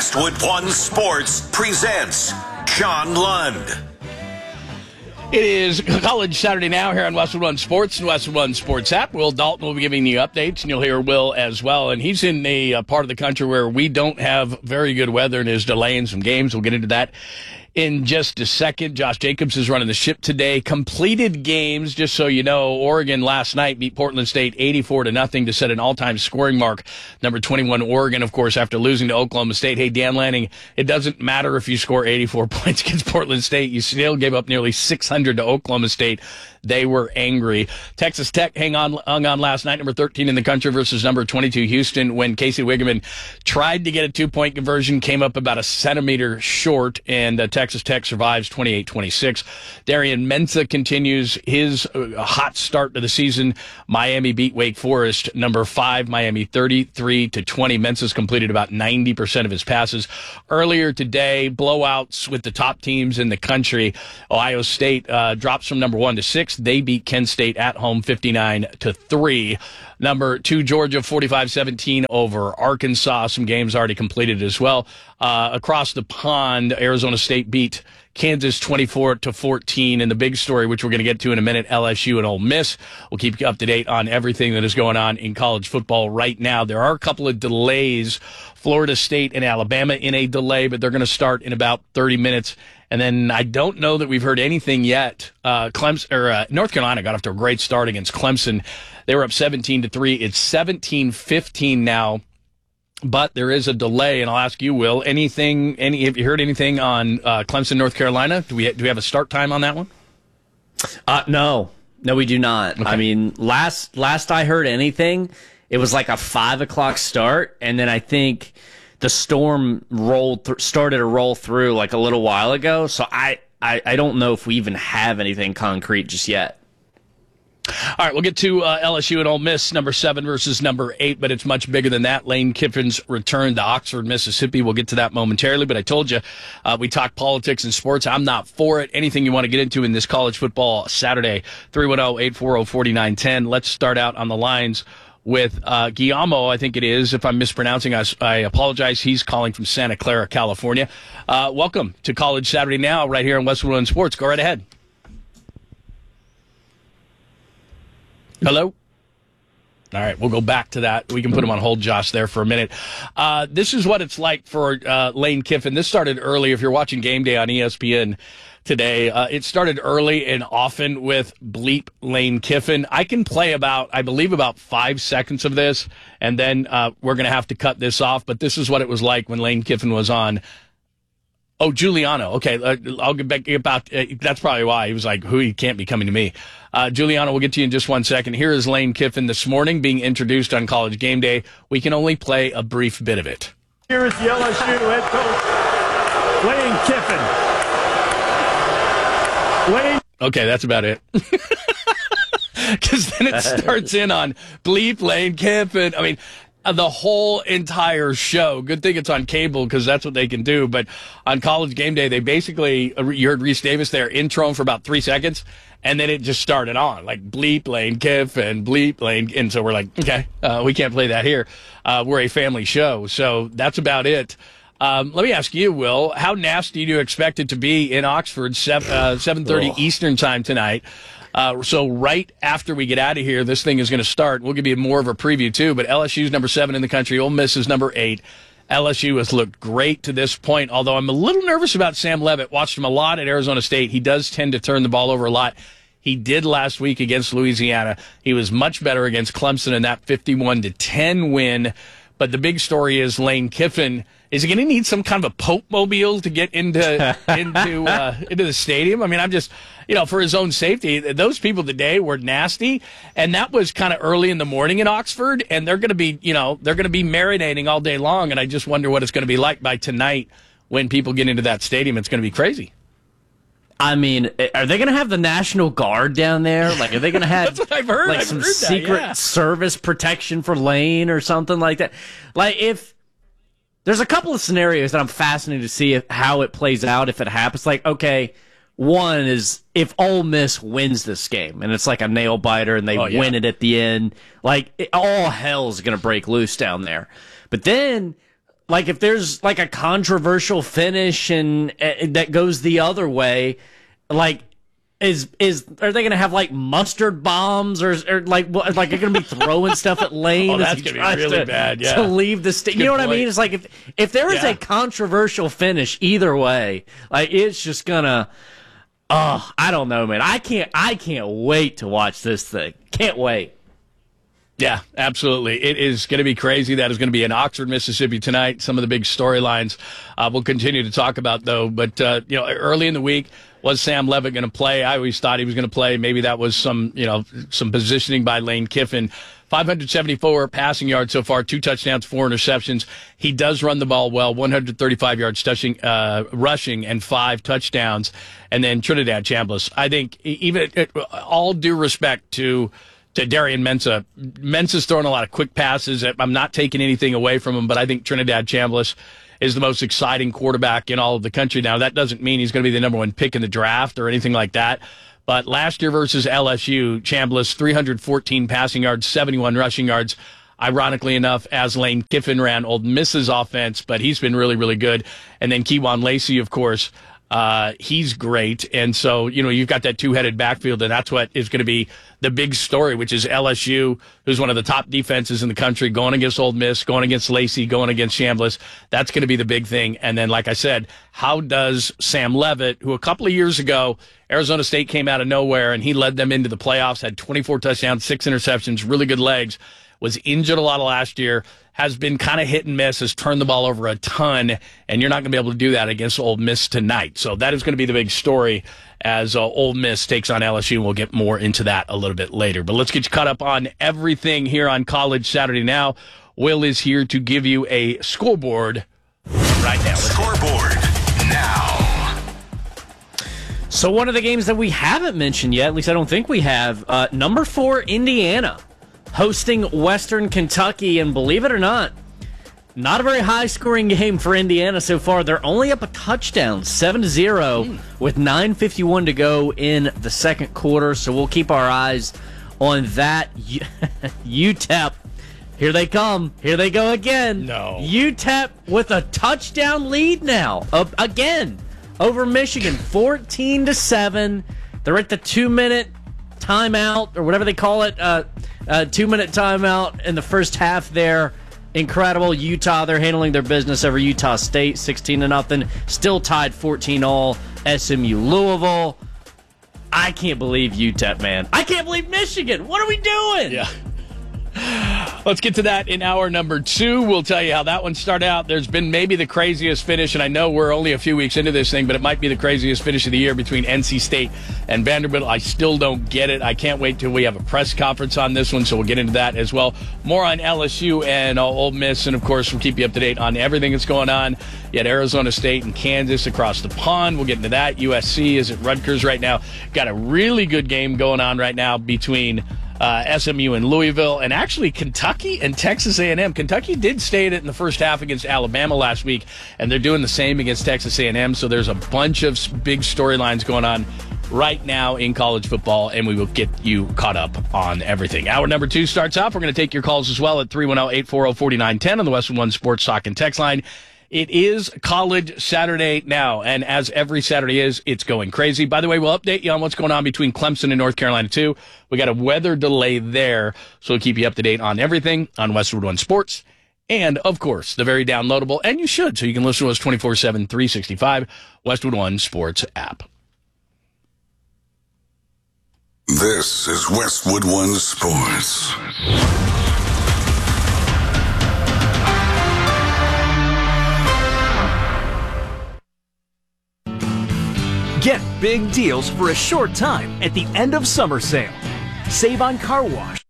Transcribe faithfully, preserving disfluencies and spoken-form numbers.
Westwood One Sports presents John Lund. It is College Saturday now here on Westwood One Sports and Westwood One Sports app. Will Dalton will be giving you updates, and you'll hear Will as well. And he's in a uh, part of the country where we don't have very good weather and is delaying some games. We'll get into that in just a second. Josh Jacobs is running the ship today. Completed games, just so you know, Oregon last night beat Portland State eighty-four to nothing to set an all-time scoring mark. Number twenty-one, Oregon, of course, after losing to Oklahoma State. Hey, Dan Lanning, it doesn't matter if you score eighty-four points against Portland State. You still gave up nearly six hundred to Oklahoma State. They were angry. Texas Tech hang on, hung on last night, number thirteen in the country versus number twenty-two Houston, when Casey Wigeman tried to get a two-point conversion, came up about a centimeter short, and uh, Texas Tech survives twenty-eight twenty-six. Darian Mensah continues his uh, hot start to the season. Miami beat Wake Forest, number five, Miami thirty-three to twenty. Mensah's completed about ninety percent of his passes. Earlier today, blowouts with the top teams in the country. Ohio State uh, drops from number one to six. They beat Kent State at home fifty-nine to three. Number two, Georgia, forty-five seventeen over Arkansas. Some games already completed as well. Uh, across the pond, Arizona State beat Kansas twenty-four to fourteen. And the big story, which we're going to get to in a minute, L S U and Ole Miss. We'll keep you up to date on everything that is going on in college football right now. There are a couple of delays. Florida State and Alabama in a delay, but they're going to start in about thirty minutes. And then I don't know that we've heard anything yet. Uh, Clemson or uh, North Carolina got off to a great start against Clemson. They were up seventeen to three. It's seventeen fifteen now, but there is a delay. And I'll ask you, Will, anything? Any? Have you heard anything on uh, Clemson, North Carolina? Do we do we have a start time on that one? Uh, no, no, we do not. Okay. I mean, last last I heard anything, it was like a five o'clock start, and then I think the storm rolled th- started to roll through like a little while ago. So I, I, I don't know if we even have anything concrete just yet. All right, we'll get to uh, L S U and Ole Miss, number seven versus number eight, but it's much bigger than that. Lane Kiffin's return to Oxford, Mississippi. We'll get to that momentarily, but I told you uh, we talk politics and sports. I'm not for it. Anything you want to get into in this college football Saturday, three one zero, eight four zero, four nine one zero. Let's start out on the lines with uh, Guillermo, I think it is. If I'm mispronouncing, I, I apologize. He's calling from Santa Clara, California. Uh, welcome to College Saturday Now right here on Westwood One Sports. Go right ahead. Hello? All right, we'll go back to that. We can put him on hold, Josh, there for a minute. Uh, this is what it's like for uh, Lane Kiffin. This started early. If you're watching Game Day on E S P N today, uh, it started early and often with bleep Lane Kiffin. I can play about, I believe, about five seconds of this, and then uh, we're going to have to cut this off. But this is what it was like when Lane Kiffin was on. Oh, Giuliano. Okay, uh, I'll get back about. Uh, that's probably why he was like, "Who? He can't be coming to me." Uh, Giuliano, we'll get to you in just one second. Here is Lane Kiffin this morning being introduced on College Game Day. We can only play a brief bit of it. Here is the L S U head coach, Lane Kiffin. Lane. Okay, that's about it. Because then it starts in on bleep Lane Kiffin. I mean, the whole entire show. Good thing it's on cable because that's what they can do. But on College Game Day, they basically, you heard Reese Davis there, intro him for about three seconds, and then it just started on, like bleep Lane Kiffin, bleep Lane. And so we're like, okay, uh, we can't play that here. Uh, we're a family show. So that's about it. Um, let me ask you, Will, how nasty do you expect it to be in Oxford, seven, uh, seven thirty Eastern time tonight? Uh, so right after we get out of here, this thing is going to start. We'll give you more of a preview, too. But L S U's number seven in the country. Ole Miss is number eight. L S U has looked great to this point, although I'm a little nervous about Sam Leavitt. Watched him a lot at Arizona State. He does tend to turn the ball over a lot. He did last week against Louisiana. He was much better against Clemson in that fifty-one to ten win. But the big story is Lane Kiffin. Is he going to need some kind of a Pope mobile to get into into uh, into the stadium? I mean, I'm just, you know, for his own safety. Those people today were nasty, and that was kind of early in the morning in Oxford, and they're going to be, you know, they're going to be marinating all day long. And I just wonder what it's going to be like by tonight when people get into that stadium. It's going to be crazy. I mean, are they going to have the National Guard down there? Like, are they going to have That's what I've heard. like I've some heard that, secret yeah. service protection for Lane or something like that? Like, if there's a couple of scenarios that I'm fascinated to see if, how it plays out if it happens. Like, okay, one is if Ole Miss wins this game and it's like a nail biter and they oh, yeah. win it at the end, like it, all hell's going to break loose down there. But then like if there's like a controversial finish and uh, that goes the other way, like is is are they going to have like mustard bombs or, or like what, like they're going to be throwing stuff at Lane? Oh, as that's he going to tries be really to, bad. Yeah, to leave the state. You know what point. I mean? It's like if if there is Yeah. a controversial finish either way, like it's just gonna. Oh, I don't know, man. I can't. I can't wait to watch this thing. Can't wait. Yeah, absolutely. It is going to be crazy. That is going to be in Oxford, Mississippi tonight. Some of the big storylines uh, we'll continue to talk about, though. But, uh, you know, early in the week, was Sam Levitt going to play? I always thought he was going to play. Maybe that was some, you know, some positioning by Lane Kiffin. five hundred seventy-four passing yards so far, two touchdowns, four interceptions. He does run the ball well, one hundred thirty-five yards touching, uh, rushing and five touchdowns. And then Trinidad Chambliss. I think even all due respect to to Darian Mensah. Mensah's throwing a lot of quick passes. I'm not taking anything away from him, but I think Trinidad Chambliss is the most exciting quarterback in all of the country. Now, that doesn't mean he's going to be the number one pick in the draft or anything like that. But last year versus L S U, Chambliss, three hundred fourteen passing yards, seventy-one rushing yards. Ironically enough, as Lane Kiffin ran Ole Miss's offense, but he's been really, really good. And then Keywan Lacey, of course, uh, he's great. And so, you know, you've got that two-headed backfield, and that's what is going to be the big story, which is L S U, who's one of the top defenses in the country, going against Ole Miss, going against Lacey, going against Chambliss. That's going to be the big thing. And then, like I said, how does Sam Levitt, who a couple of years ago, Arizona State came out of nowhere, and he led them into the playoffs, had twenty-four touchdowns, six interceptions, really good legs, was injured a lot of last year, has been kind of hit and miss, has turned the ball over a ton, and you're not going to be able to do that against Ole Miss tonight. So that is going to be the big story as uh, Ole Miss takes on L S U, and we'll get more into that a little bit later. But let's get you caught up on everything here on College Saturday Now. Will is here to give you a scoreboard right now. Scoreboard now. So one of the games that we haven't mentioned yet, at least I don't think we have, uh, number four, Indiana, hosting Western Kentucky, and believe it or not, not a very high-scoring game for Indiana so far. They're only up a touchdown, seven to zero, mm. with nine fifty-one to go in the second quarter, so we'll keep our eyes on that. U T E P, here they come. Here they go again. No. U T E P with a touchdown lead now, uh, again, over Michigan, fourteen to seven. They're at the two-minute timeout, or whatever they call it, uh, uh, two-minute timeout in the first half there. Incredible. Utah, they're handling their business over Utah State, sixteen to nothing. Still tied fourteen all. S M U Louisville. I can't believe U T E P, man. I can't believe Michigan. What are we doing? Yeah. Let's get to that in hour number two. We'll tell you how that one started out. There's been maybe the craziest finish, and I know we're only a few weeks into this thing, but it might be the craziest finish of the year between N C State and Vanderbilt. I still don't get it. I can't wait till we have a press conference on this one, so we'll get into that as well. More on L S U and uh, Ole Miss, and of course, we'll keep you up to date on everything that's going on. You had Arizona State and Kansas across the pond. We'll get into that. U S C is at Rutgers right now. Got a really good game going on right now between Uh, S M U and Louisville, and actually Kentucky and Texas A and M. Kentucky did stay in it in the first half against Alabama last week, and they're doing the same against Texas A and M, so there's a bunch of big storylines going on right now in college football, and we will get you caught up on everything. Hour number two starts off. We're going to take your calls as well at three one zero, eight four zero, four nine one zero on the Westwood One Sports Talk and Text line. It is College Saturday now, and as every Saturday is, it's going crazy. By the way, we'll update you on what's going on between Clemson and North Carolina, too. We got a weather delay there, so we'll keep you up to date on everything on Westwood One Sports. And, of course, the very downloadable, and you should, so you can listen to us twenty-four seven, three sixty-five, Westwood One Sports app. This is Westwood One Sports. Get big deals for a short time at the end of summer sale. Save on car wash,